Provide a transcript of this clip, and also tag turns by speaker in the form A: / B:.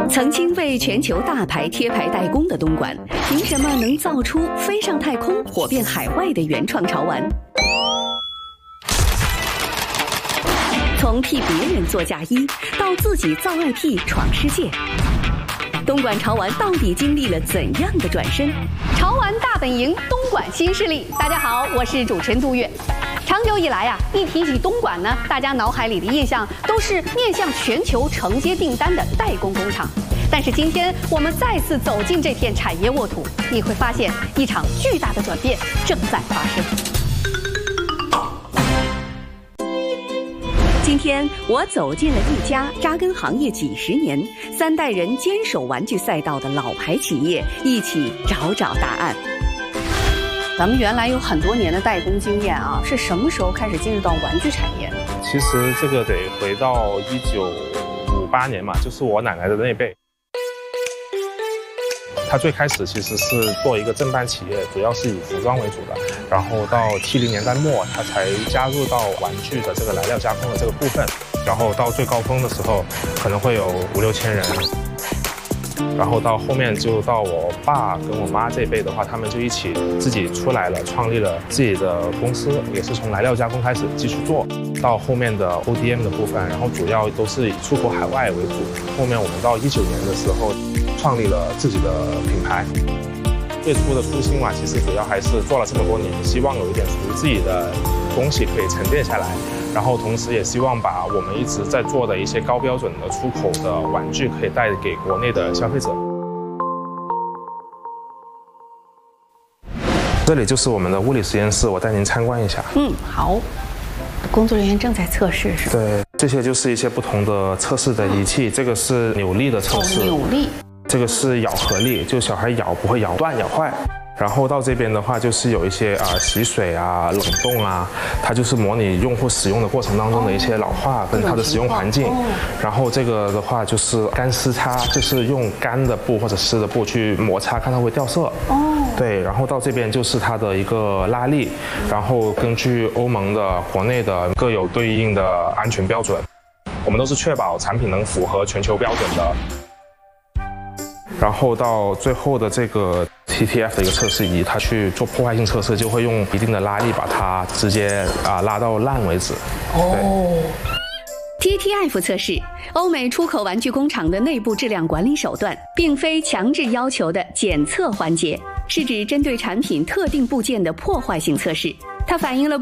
A: 曾经为全球大牌贴牌代工的东莞，凭什么能造出飞上太空、火遍海外的原创潮玩？从替别人做嫁衣，到自己造 IP 闯世界，东莞潮玩到底经历了怎样的转身？
B: 潮玩大本营，东莞新势力。大家好，我是主持人杜月。长久以来啊，一提起东莞呢，大家脑海里的印象都是面向全球承接订单的代工工厂。但是今天我们再次走进这片产业沃土，你会发现一场巨大的转变正在发生。
A: 今天我走进了一家扎根行业几十年、3代人坚守玩具赛道的老牌企业，一起找找答案。
B: 咱们原来有很多年的代工经验啊，是什么时候开始进入到玩具产业？
C: 其实这个得回到1958年嘛，就是我奶奶的那辈。他最开始其实是做一个正办企业，主要是以服装为主的，然后到70年代末，他才加入到玩具的这个来料加工的这个部分，然后到最高峰的时候，可能会有5、6千人。然后到后面就到我爸跟我妈这一辈的话，他们就一起自己出来了，创立了自己的公司，也是从来料加工开始继续做，到后面的 ODM 的部分，然后主要都是以出口海外为主。后面我们到19年的时候，创立了自己的品牌。最初的初心嘛，其实主要还是做了这么多年，希望有一点属于自己的东西可以沉淀下来，然后同时也希望把我们一直在做的一些高标准的出口的玩具可以带给国内的消费者。这里就是我们的物理实验室，我带您参观一下。
B: 好。工作人员正在测试是吧？
C: 对，这些就是一些不同的测试的仪器，这个是扭力的测试。
B: 扭力。这
C: 个是咬合力，就小孩咬不会咬断、咬坏。然后到这边的话，就是有一些洗水啊、冷冻啊，它就是模拟用户使用的过程当中的一些老化跟它的使用环境。然后这个的话就是干湿擦，就是用干的布或者湿的布去摩擦，看它会掉色。对，然后到这边就是它的一个拉力，然后根据欧盟的、国内的各有对应的安全标准，我们都是确保产品能符合全球标准的。然后到最后的这个 TTF 的一个测试仪，它去做破坏性测试，就会用一定的拉力把它直接拉到烂为止。
A: TTF 测试，欧美出口玩具工厂的内部质量管理手段，并非强制要求的检测环节，是指针对产品特定部件的破坏性测试。它反映了